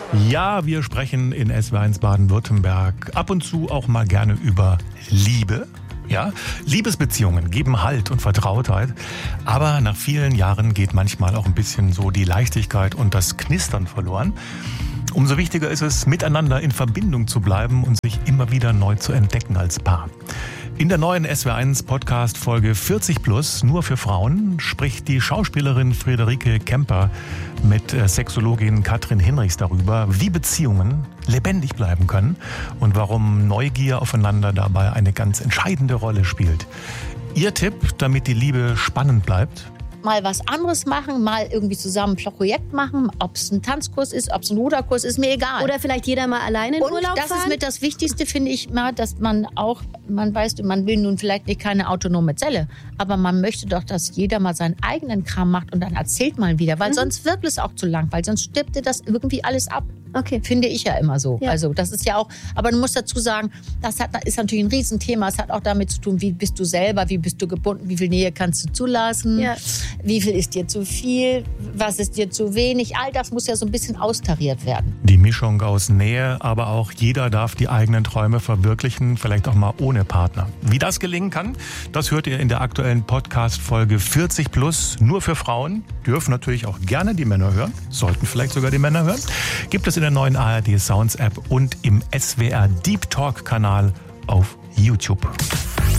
Ja, wir sprechen in SWR1 Baden-Württemberg ab und zu auch mal gerne über Liebe. Ja, Liebesbeziehungen geben Halt und Vertrautheit, aber nach vielen Jahren geht manchmal auch ein bisschen so die Leichtigkeit und das Knistern verloren. Umso wichtiger ist es, miteinander in Verbindung zu bleiben und sich immer wieder neu zu entdecken als Paar. In der neuen SWR1 Podcast Folge 40 Plus, nur für Frauen, spricht die Schauspielerin Friederike Kemper mit Sexologin Katrin Hinrichs darüber, wie Beziehungen lebendig bleiben können und warum Neugier aufeinander dabei eine ganz entscheidende Rolle spielt. Ihr Tipp, damit die Liebe spannend bleibt? Mal was anderes machen, mal irgendwie zusammen ein Projekt machen, ob es ein Tanzkurs ist, ob es ein Ruderkurs ist, mir egal. Oder vielleicht jeder mal alleine in Urlaub fahren. Das ist mit das Wichtigste, finde ich mal, dass man auch, man weiß, man will nun vielleicht nicht keine autonome Zelle, aber man möchte doch, dass jeder mal seinen eigenen Kram macht und dann erzählt mal wieder, weil sonst wird es auch zu lang, weil sonst stirbt dir das irgendwie alles ab. Okay. Finde ich ja immer so. Ja. Also das ist ja auch, aber du musst dazu sagen, ist natürlich ein Riesenthema. Es hat auch damit zu tun, wie bist du selber, wie bist du gebunden, wie viel Nähe kannst du zulassen, wie viel ist dir zu viel, was ist dir zu wenig. All das muss ja so ein bisschen austariert werden. Die Mischung aus Nähe, aber auch jeder darf die eigenen Träume verwirklichen, vielleicht auch mal ohne Partner. Wie das gelingen kann, das hört ihr in der aktuellen Podcast-Folge 40 Plus, nur für Frauen. Dürfen natürlich auch gerne die Männer hören, sollten vielleicht sogar die Männer hören. Gibt es in der neuen ARD Sounds App und im SWR Deep Talk Kanal auf YouTube.